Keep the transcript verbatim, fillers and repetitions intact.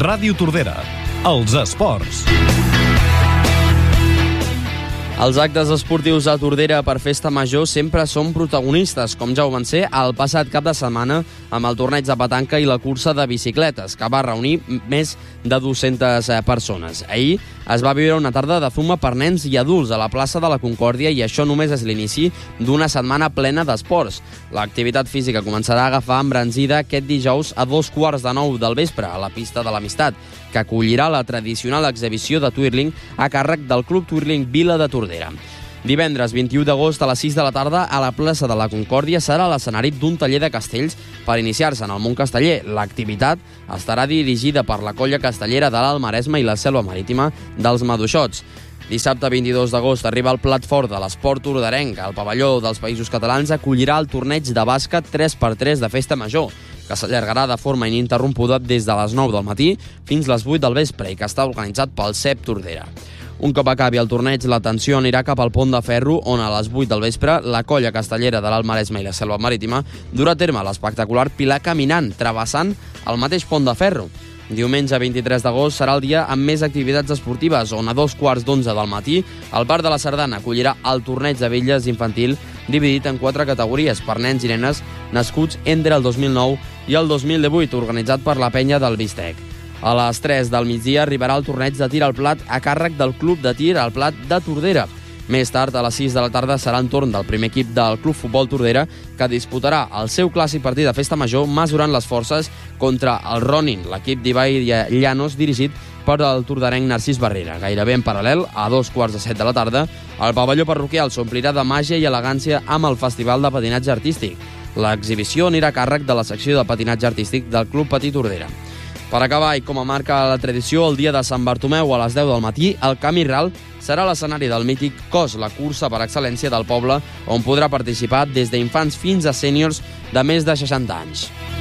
Ràdio Tordera, els esports. Els actes esportius a Tordera per Festa Major sempre són protagonistes, com ja ho van ser el passat cap de setmana amb el torneig de petanca i la cursa de bicicletes, que va reunir més de dues-centes persones. Ahir es va viure una tarda de zumba per nens i adults a la plaça de la Concòrdia i això només és l'inici d'una setmana plena d'esports. L'activitat física començarà a agafar embranzida aquest dijous a dos quarts de nou del vespre a la pista de l'Amistat, que acollirà la tradicional exhibició de twirling a càrrec del Club Twirling Vila de Tordera. Divendres vint-i-u d'agost a les sis de la tarda a la plaça de la Concòrdia serà l'escenari d'un taller de castells per iniciar-se en el món casteller. L'activitat estarà dirigida per la colla castellera de l'Alt Maresme i la Selva Marítima dels Maduixots. Dissabte vint-i-dos d'agost arriba el plat fort de l'esport torderenc. El pavelló dels Països Catalans acollirà el torneig de bàsquet tres per tres de Festa Major, que s'allargarà de forma ininterrompuda des de les nou del matí fins les vuit del vespre i que està organitzat pel C E P Tordera. Un cop acabi el torneig, l'atenció anirà cap al Pont de Ferro, on a les vuit del vespre la colla castellera de l'Alt Maresme i la Selva Marítima durà a terme l'espectacular Pilar caminant, travessant el mateix Pont de Ferro. Diumenge vint-i-tres d'agost serà el dia amb més activitats esportives, on a dos quarts d'onze del matí el Parc de la Sardana acollirà el torneig de bitlles infantil dividit en quatre categories per nens i nenes nascuts entre el dos mil nou i el dos mil divuit, organitzat per la penya del Bistec. A les tres del migdia arribarà el torneig de tir al plat a càrrec del Club de Tir al Plat de Tordera. Més tard, a les sis de la tarda, serà el torn del primer equip del Club Futbol Tordera, que disputarà el seu clàssic partit de Festa Major mesurant les forces contra el Ronin, l'equip d'Ibai Llanos dirigit per el torderenc Narcís Barrera. Gairebé en paral·lel, a dos quarts de set de la tarda, el pavelló parroquial s'omplirà de màgia i elegància amb el Festival de Patinatge Artístic. L'exhibició anirà a càrrec de la secció de patinatge artístic del Club Patí Tordera. Per acabar, i com a marca la tradició, el dia de Sant Bartomeu a les deu del matí, el Camí Ral serà l'escenari del mític Cos, la cursa per excel·lència del poble, on podrà participar des d'infants fins a sèniors de més de seixanta anys.